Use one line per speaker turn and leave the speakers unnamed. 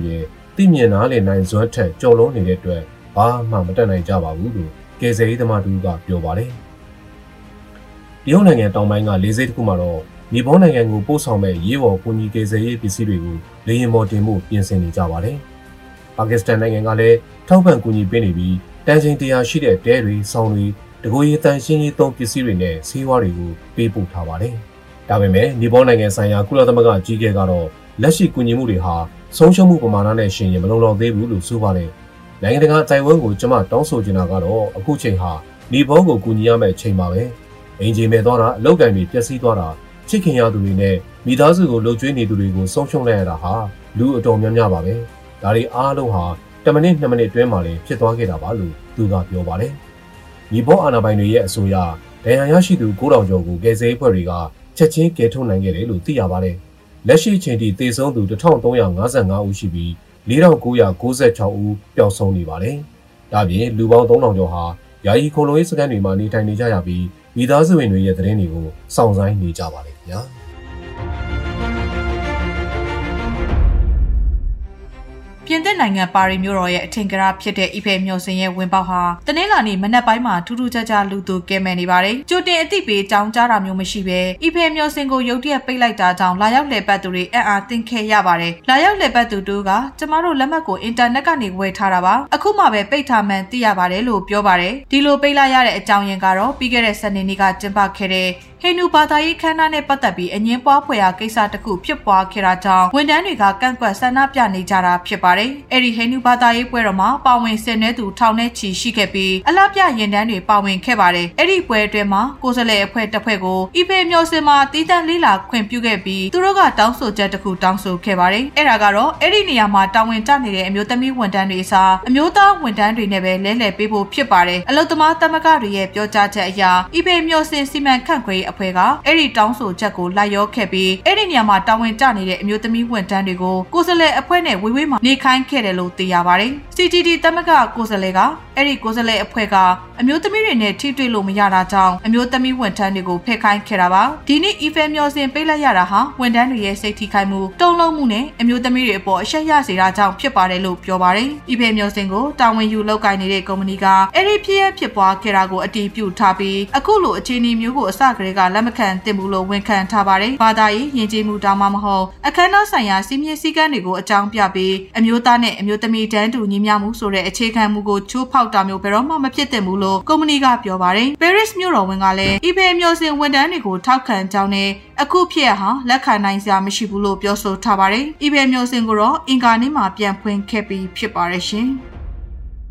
ရဲ့သိမြင်နားလည်နိုင်စွမ်းထက်ကျော်လွန်နေတဲ့အတွက်ဘာမှမတတ်နိုင်ကြပါဘူးလို့ကယ်ဆယ်ရေးသမားတူကပြောပါတယ်။တရုတ်နိုင်ငံတောင်ပိုင်းကလေဆိပ်တစ်ခုမှာတော့နီပေါနိုင်ငံကိုပို့ဆောင်မဲ့ရေးပေါ်ကူညီကယ်ဆယ်ရေးပစ္စည်းတွေကိုလေယာဉ်ပေါ်တင်မှုပြင်ဆင်နေကြပါတယ်။ပါကစ္စတန်နိုင်ငံကလည်းထောက်ပံ့ကူညီပေးနေပြီးတန်ချိန်100ရှိတဲ့တဲတွေဆောင်းတွေတကိုယ်ရေးတန်ရှင်းရေးသုံးပစ္စည်းတွေနဲ့ဆေးဝါးတွေကိုပေးပို့ထားပါတယ်။ဒါပေမဲ့နီပေါနိုင်ငံဆိုင်ရာကုလသမဂ္ဂကြီးကဲကတော့လက်ရှိကူညီမှုတွေဟာဆုံးရှုံးမှုပမာဏနဲ့ရှင်ရင်မလုံလောက်သေးဘူးလို့ဆိုပါတယ်။နိုင်ငံတကာတိုင်ဝမ်ကိုကျွန်မတောင်းဆိုချင်တာကတော့အခုချိန်ဟာနီပေါကိုကူညီရမယ့်ချိန်ပါပဲ။အင်ဂျင်မဲ့သွားတာအလောက်ကန်တွေပျက်စီးသွားတာချစ်ခင်ရသူတွေနဲ့မိသားစုကိုလှုပ်ကြွေးနေသူတွေကိုဆုံးရှုံးလိုက်ရတာဟာလူအတော်များများပါပဲ။ဒါတွေအားလုံးဟာ10မိနစ်2မိနစ်တွင်းမှာလည်းဖြစ်သွားခဲ့တာပါလို့သူကပြောပါတယ်။နီပေါအာဏာပိုင်တွေရဲ့အဆိုအရဒဏ်ရာရရှိသူ9000ကျော်ကိုကယ်ဆယ်ရေးအဖွဲ့တွေကချက်ချင်းကယ်ထုတ်နိုင်ခဲ့တယ်လို့သိရပါတယ်။လက်ရှိချိန်ထိသေဆုံးသူ1355ဦးရှိပြီး4996ဦးပျောက်ဆုံးနေပါတယ်။ဒါပြင်လူပေါင်း3000ကျော်ဟာယာယီခိုလုံရေးစခန်းတွေမှာနေထိုင်နေကြရပြီးမိသားစုဝင်တွေရဲ့သတင်းတွေကိုစောင့်ဆိုင်းနေကြပါတယ်ခင်ဗျာ။
ပြင်သစ်နိုင်ငံပါရီမြို့တော်ရဲ့အထင်ကရဖြစ်တဲ့အီဖယ်မြို့စင်ရဲ့ဝင်ပေါက်ဟာတနင်္လာနေ့မနက်ပိုင်းမှာထူးထူးခြားခြားလူသူကဲမယ်နေပါတယ်။ကြိုတင်အသိပေးကြောင်းကြားတာမျိုးမရှိဘဲအီဖယ်မြို့စင်ကိုရုတ်တရက်ပိတ်လိုက်တာကြောင့်လာရောက်လည်ပတ်သူတွေအံ့အားသင့်ခဲ့ရပါတယ်။လာရောက်လည်ပတ်သူတို့ကကျမတို့လက်မှတ်ကိုအင်တာနက်ကနေဝယ်ထားတာပါ။အခုမှပဲပိတ်ထားမှန်းသိရပါတယ်လို့ပြောပါတယ်။ဒီလိုပိတ်လိုက်ရတဲ့အကြောင်းရင်းကတော့ပြီးခဲ့တဲ့စနေနေ့ကကျင်းပခဲ့တဲ့ဟိန္ဒူဘာသာရေးခမ်းနားနဲ့ပတ်သက်ပြီးအငင်းပွားဖွယ်ရာကိစ္စတစ်ခုဖြစ်ပွားခဲ့တာကြောင့်ဝန်ထမ်းတွေကကန့်ကွက်ဆန္ဒပြနေကြတာဖြစ်ပါတယ်။အဲ့ဒီဟိန္ဒူဘာသာရေးပွဲတော်မှာပါဝင်ဆင်နွှဲသူထောင်နဲ့ချီရှိခဲ့ပြီးအလှပြရင်တန်းတွေပါဝင်ခဲ့ပါတယ်။အဲ့ဒီပွဲအတွင်းမှာကိုယ်စားလှယ်အဖွဲ့တစ်ဖွဲ့ကိုအီဖေမျိုးစင်မှာတီးတန့်လေးလာခွင့်ပြုခဲ့ပြီးသူတို့ကတောင်းဆိုချက်တစ်ခုတောင်းဆိုခဲ့ပါတယ်။အဲ့ဒါကတော့အဲ့ဒီနေရာမှာတာဝန်ကျနေတဲ့အမျိုးသမီးဝန်ထမ်းတွေအစားအမျိုးသားဝန်ထမ်းတွေနဲ့ပဲလဲလှယ်ပေးဖို့ဖြစ်ပါတယ်။အလုပ်သမားသမဂ္ဂတွေရဲ့ပြောကြားချက်အရအီဖေမျိုးစင်စီမံခန့်ခွဲရေးအဖွဲ့ကအဲ့ဒီတောင်းဆိုချက်ကိုလိုက်ရောခဲ့ပြီးအဲ့ဒီနေရာမှာတာဝန်ကျနေတဲ့အမျိုးသမီးဝန်ထမ်းတွေကိုကိုယ်စားလှယ်အဖွဲ့နဲ့ဝေဝေးမှာနေခိုင်းခဲ့တယ်လို့သိရပါတယ်။ CGD သမဂ္ဂကိုယ်စားလှယ်ကအဲ့ဒီကိုယ်စားလှယ်အဖွဲ့ကအမျိုးသမီးတွေနဲ့ထိတွေ့လို့မရတာကြောင့်အမျိုးသမီးဝန်ထမ်းတွေကိုဖက်ခိုင်းခဲ့တာပါ။ဒီနေ့အီဖယ်မျိုးစင်ပိတ်လိုက်ရတာဟာဝန်ထမ်းတွေရဲ့စိတ်ထိခိုက်မှုတုံ့လုံးမှုနဲ့အမျိုးသမီးတွေအပေါ်အရှက်ရစေတာကြောင့်ဖြစ်ပါတယ်လို့ပြောပါတယ်။အီဖယ်မျိုးစင်ကိုတာဝန်ယူလုပ်ကိုင်နေတဲ့ကုမ္ပဏီကအဲ့ဒီဖြစ်ပွားခဲ့တာကိုအတည်ပြုထားပြီးအခုလိုအခြေအနေမျိုးကိုအစကတည်းကလက်မခံသင့်ဘူးလို့ဝန်ခံထားပါတယ်။ဘာသာရေးယဉ်ကျေးမှုတောင်းမှမဟုတ်အခမ်းအနားဆိုင်ရာစီမင်းစည်းကမ်းတွေကိုအကြောင်းပြပြီးအမျိုးသားနဲ့အမျိုးသမီးတန်းတူညီမျှမှုဆိုတဲ့အခြေခံမူကိုချိုးဖောက်တာမျိုးဘယ်တော့မှမဖြစ်သင့်ဘူးလို့ကုမ္ပဏီကပြောပါတယ်။ Paris မြို့တော်ဝန်ကလည်းအီဖယ်မျိုးစင်ဝန်ထမ်းတွေကိုထောက်ခံကြောင်းနဲ့အခုဖြစ်ရဟာလက်ခံနိုင်စရာမရှိဘူးလို့ပြောဆိုထားပါတယ်။အီဖယ်မျိုးစင်ကိုတော့အင်္ဂါနေ့မှာပြန်ဖွင့်ခဲ့ပြီးဖြစ်ပါတယ်ရှင်။